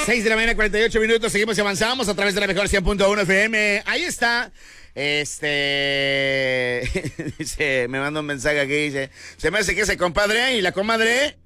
6 de la mañana, 48 minutos. Seguimos y avanzamos a través de la mejor 100.1 FM. Ahí está. Dice, me manda un mensaje aquí, dice, se me hace que ese compadre y la comadre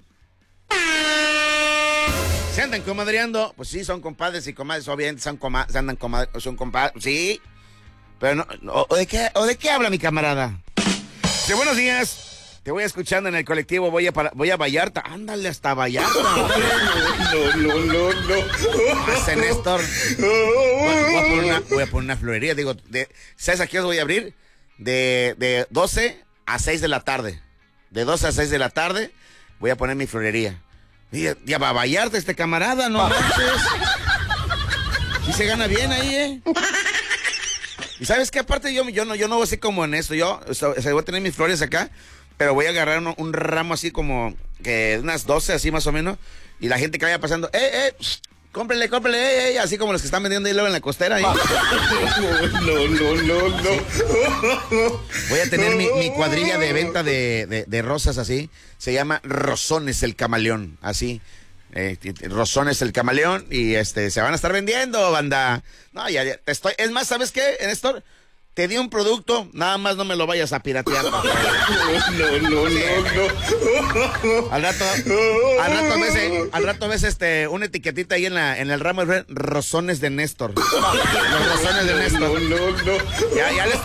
se andan comadreando. Pues sí, son compadres y comadres, obviamente son andan comadres, son compadres, sí. Pero no, ¿de qué habla mi camarada? Dice, buenos días. Te voy escuchando en el colectivo, voy a Vallarta. Ándale hasta Vallarta. No. Hace Néstor. Voy a poner una florería. Digo, ¿sabes a qué os voy a abrir? De 12 a 6 de la tarde. De 12 a 6 de la tarde voy a poner mi florería. Y ya va a Vallarta este camarada, no manches. Y se gana bien ahí, Y ¿sabes qué? Aparte yo no voy a ser como en esto. Yo voy a tener mis flores acá. Pero voy a agarrar un ramo así como que unas 12 así más o menos. Y la gente que vaya pasando, cómprele, así como los que están vendiendo ahí luego en la costera. No. Voy a tener mi cuadrilla de venta de rosas así. Se llama Rosones el Camaleón, así. Rosones el Camaleón. Y se van a estar vendiendo, banda. No, ya estoy. Es más, ¿sabes qué, Néstor? Te di un producto, nada más no me lo vayas a piratear. No. Al rato ves una etiquetita ahí en el ramo de Rosones de Néstor. Los Rosones de Néstor. Ya les